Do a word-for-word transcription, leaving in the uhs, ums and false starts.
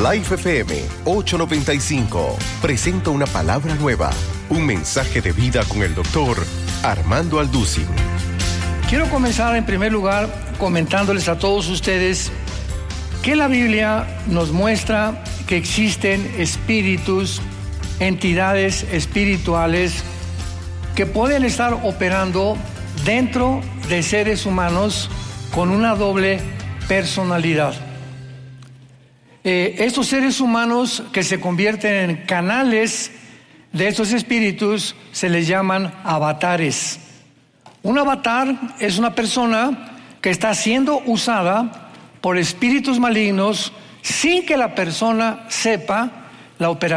Life F M ochocientos noventa y cinco presenta una palabra nueva, un mensaje de vida con el doctor Armando Alducin. Quiero comenzar en primer lugar comentándoles a todos ustedes que la Biblia nos muestra que existen espíritus, entidades espirituales que pueden estar operando dentro de seres humanos con una doble personalidad. Eh, estos seres humanos que se convierten en canales de estos espíritus se les llaman avatares. Un avatar es una persona que está siendo usada por espíritus malignos sin que la persona sepa la operación